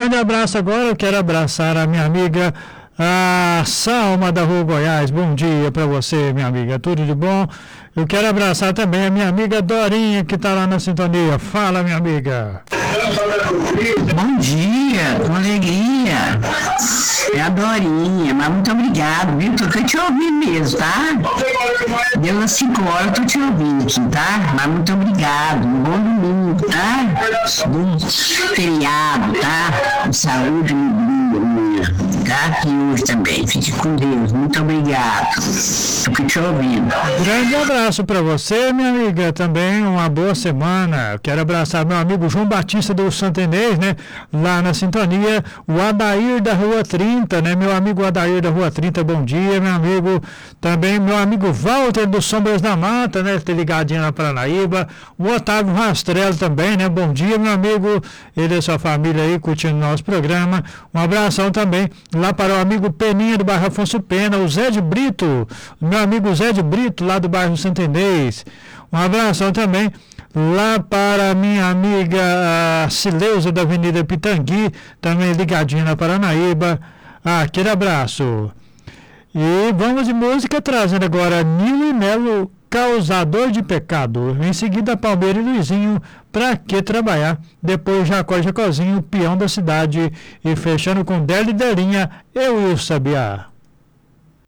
grande abraço agora, eu quero abraçar a minha amiga a Salma da Rua Goiás. Bom dia para você, minha amiga, tudo de bom? Eu quero abraçar também a minha amiga Dorinha, que está lá na sintonia. Fala, minha amiga. Bom dia, com alegria. É a Dorinha, mas muito obrigado, viu? Tô te ouvindo mesmo, tá? Deu as 5 horas, eu tô te ouvindo aqui, tá? Mas muito obrigado, um bom domingo, tá? Bom feriado, tá? Com saúde, tá? E hoje também. Fique com Deus, muito obrigado. Tô te ouvindo. Grande abraço para você, minha amiga, também uma boa semana. Eu quero abraçar meu amigo João Batista do Santo Inês, né? Lá na sintonia, o Adair da Rua 30, né? Meu amigo Adair da Rua 30, bom dia, meu amigo. Também meu amigo Walter do Sombras da Mata, né? Tá ligadinho na Paranaíba. O Otávio Rastrello também, né? Bom dia, meu amigo. Ele e sua família aí curtindo nosso programa. Um abração também lá para o amigo Peninha do bairro Afonso Pena, o Zé de Brito, meu amigo Zé de Brito, lá do bairro Santo Inês. Um abração também lá para a minha amiga Cileuza da Avenida Pitangui, também ligadinha na Paranaíba. Aquele abraço. E vamos de música, trazendo agora Nilo e Melo, Causador de Pecado. Em seguida, Palmeira e Luizinho, Pra Que Trabalhar? Depois, Jacó e Jacozinho, Peão da Cidade. E fechando com Deli e Delinha, Eu e o Sabiá.